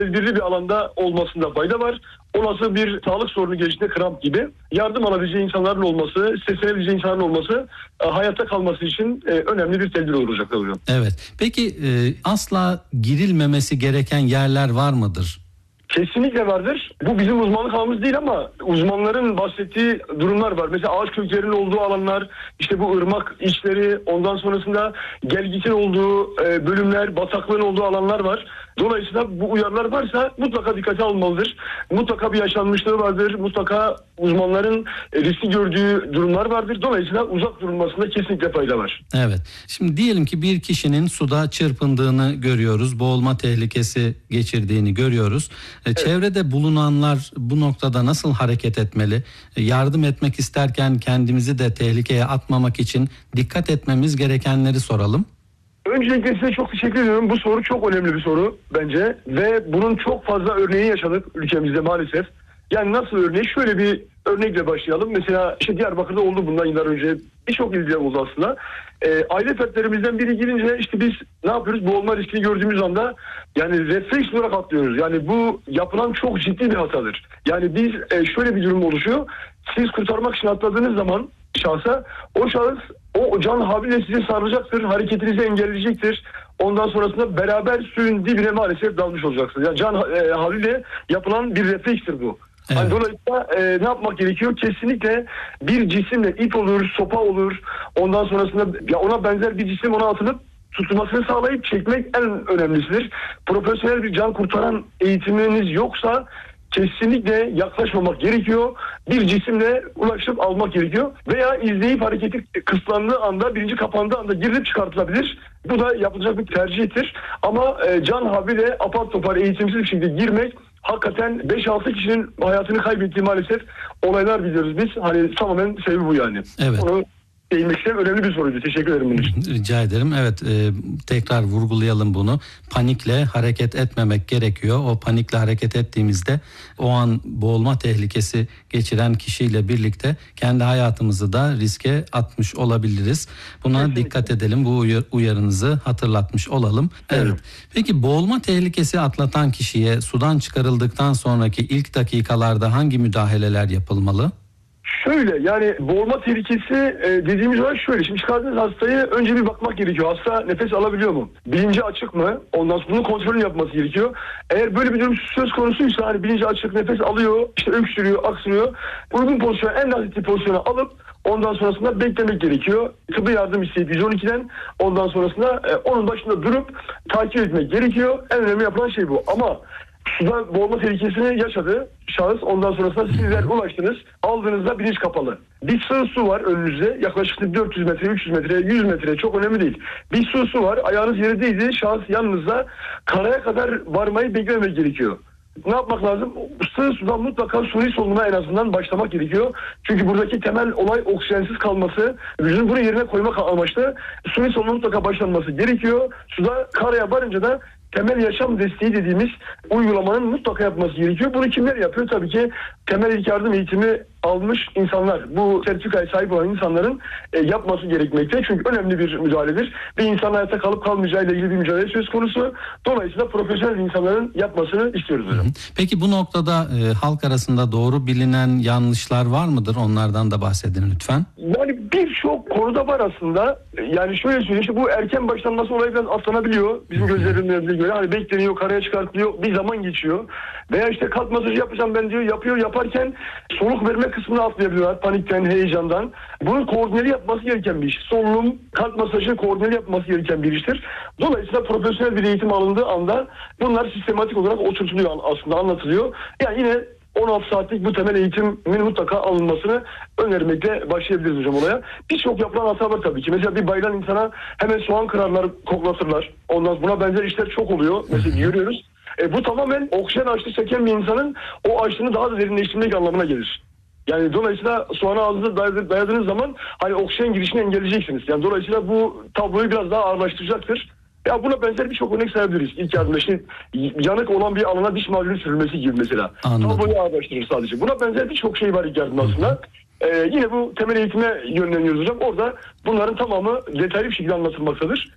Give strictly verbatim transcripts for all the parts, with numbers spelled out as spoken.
tedbirli bir alanda olmasında fayda var. Olası bir sağlık sorunu gelişinde kramp gibi yardım alabileceği insanların olması, seslenebileceği insanların olması e, hayatta kalması için e, önemli bir tedbir olacak hocam. Evet. Peki e, asla girilmemesi gereken yerler var mıdır? Kesinlikle vardır. Bu bizim uzmanlık alanımız değil ama uzmanların bahsettiği durumlar var. Mesela ağaç köklerinin olduğu alanlar, işte bu ırmak içleri, ondan sonrasında gelgitin olduğu e, bölümler, bataklığın olduğu alanlar var. Dolayısıyla bu uyarılar varsa mutlaka dikkate alınmalıdır. Mutlaka bir yaşanmışlığı vardır. Mutlaka uzmanların e, riski gördüğü durumlar vardır. Dolayısıyla uzak durulmasında kesinlikle fayda var. Evet. Şimdi diyelim ki bir kişinin suda çırpındığını görüyoruz. Boğulma tehlikesi geçirdiğini görüyoruz. Evet. Çevrede bulunanlar bu noktada nasıl hareket etmeli? Yardım etmek isterken kendimizi de tehlikeye atmamak için dikkat etmemiz gerekenleri soralım. Öncelikle size çok teşekkür ediyorum. Bu soru çok önemli bir soru bence ve bunun çok fazla örneğini yaşadık ülkemizde maalesef. Yani nasıl örneği? Şöyle bir örnekle başlayalım. Mesela işte Diyarbakır'da oldu bundan yıllar önce. Birçok ilde oldu aslında. E, aile fertlerimizden biri girince işte biz ne yapıyoruz? Boğulma riskini gördüğümüz anda yani refleks olarak atlıyoruz. Yani bu yapılan çok ciddi bir hatadır. Yani biz e, şöyle bir durum oluşuyor. Siz kurtarmak için atladığınız zaman şahsa o şahıs o can havliyle sizi sarılacaktır, hareketinizi engelleyecektir. Ondan sonrasında beraber suyun dibine maalesef dalmış olacaksınız. Yani can e, havliyle yapılan bir reflekstir bu. Evet. Yani dolayısıyla e, ne yapmak gerekiyor? Kesinlikle bir cisimle ip olur, sopa olur. Ondan sonrasında ya ona benzer bir cisim ona atılıp tutulmasını sağlayıp çekmek en önemlisidir. Profesyonel bir can kurtaran eğitiminiz yoksa kesinlikle yaklaşmamak gerekiyor. Bir cisimle ulaşıp almak gerekiyor. Veya izleyip hareketi kısıtlandığı anda, birinci kapandığı anda girilip çıkartılabilir. Bu da yapılacak bir tercihtir. Ama e, can havliyle apar topar eğitimsiz bir şekilde girmek hakikaten beş altı kişinin hayatını kaybettiği maalesef olaylar biliyoruz biz. Hani tamamen sebebi bu yani. Evet. Onu değinmek istedim. Önemli bir soruydu. Teşekkür ederim bunun için. Rica ederim. Evet, e, tekrar vurgulayalım bunu. Panikle hareket etmemek gerekiyor. O panikle hareket ettiğimizde o an boğulma tehlikesi geçiren kişiyle birlikte kendi hayatımızı da riske atmış olabiliriz. Buna Kesinlikle. dikkat edelim. Bu uyarınızı hatırlatmış olalım. Evet. evet. Peki boğulma tehlikesi atlatan kişiye sudan çıkarıldıktan sonraki ilk dakikalarda hangi müdahaleler yapılmalı? Şöyle yani boğulma tehlikesi e, dediğimiz olay şöyle. Şimdi çıkardığınız hastayı önce bir bakmak gerekiyor. Hasta nefes alabiliyor mu? Bilinci açık mı? Ondan sonra bunun kontrolünü yapması gerekiyor. Eğer böyle bir durum söz konusuysa hani bilinci açık, nefes alıyor, işte öksürüyor, aksırıyor. Uygun pozisyona, en nazik pozisyona alıp ondan sonrasında beklemek gerekiyor. Tıbbi yardım isteyip yüz on ikiden ondan sonrasında e, onun başında durup takip etmek gerekiyor. En önemli yapılan şey bu. Ama suda boğulma tehlikesini yaşadı şahıs. Ondan sonrasında sizler ulaştınız. Aldığınızda bilinç kapalı. Bir sığ su var önünüzde. Yaklaşık dört yüz metre, üç yüz metre, yüz metre çok önemli değil. Bir sığ su var. Ayağınız yere değdi. Şahıs yanınızda. Karaya kadar varmayı beklemek gerekiyor. Ne yapmak lazım? Sığ sudan mutlaka suni solunuma en azından başlamak gerekiyor. Çünkü buradaki temel olay oksijensiz kalması. Vücudun bunu yerine koymak amaçlı suni solunuma mutlaka başlanması gerekiyor. Suda karaya varınca da temel yaşam desteği dediğimiz uygulamanın mutlaka yapması gerekiyor. Bunu kimler yapıyor? Tabii ki temel ilk yardım eğitimi almış insanlar. Bu sertifikaya sahip olan insanların e, yapması gerekmekte. Çünkü önemli bir müdahaledir. Bir insan hayatta kalıp kalmayacağıyla ilgili bir mücadele söz konusu. Dolayısıyla profesyonel insanların yapmasını istiyoruz hocam. Peki bu noktada e, halk arasında doğru bilinen yanlışlar var mıdır? Onlardan da bahsedin lütfen. Yani birçok konuda var aslında. Yani şöyle söyleyeyim, işte bu erken başlanması olayı biraz atlanabiliyor. Bizim gözlerimizde göre hani bekleniyor, karaya çıkartılıyor, bir zaman geçiyor. Veya işte kalp masajı yapacağım ben diyor, yapıyor, yaparken soluk verme kısmını atlayabiliyorlar panikten, heyecandan. Bunun koordineli yapması gereken bir iş. Solunum, kalp masajı koordineli yapması gereken bir iştir. Dolayısıyla profesyonel bir eğitim alındığı anda bunlar sistematik olarak oturtuluyor aslında, anlatılıyor. Yani yine on altı saatlik bu temel eğitimin mutlaka alınmasını önermekle başlayabiliriz hocam olaya. Birçok yapılan hata var tabii ki. Mesela bir bayılan insana hemen soğan kırarlar, koklatırlar. Ondan buna benzer işler çok oluyor. Mesela görüyoruz. E, bu tamamen oksijen açlığı çeken bir insanın o açlığını daha da derinleştirmek anlamına gelir. Yani dolayısıyla soğanı ağzınıza dayadığınız zaman hani oksijen girişini engelleyeceksiniz. Yani dolayısıyla bu tabloyu biraz daha ağırlaştıracaktır. Ya buna benzer birçok örnek sayabiliriz. İlk yardım işte yanık olan bir alana diş macunu sürülmesi gibi mesela. Anladım. Tabloyu ağırlaştırır sadece. Buna benzer birçok şey var ilk yardım aslında. Ee, yine bu temel eğitime yönleniyoruz hocam. Orada bunların tamamı detaylı bir şekilde anlatılmaktadır.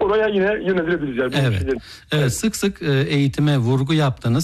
oraya yine yönetilebiliriz. Yani. Evet. Evet, sık sık eğitime vurgu yaptınız.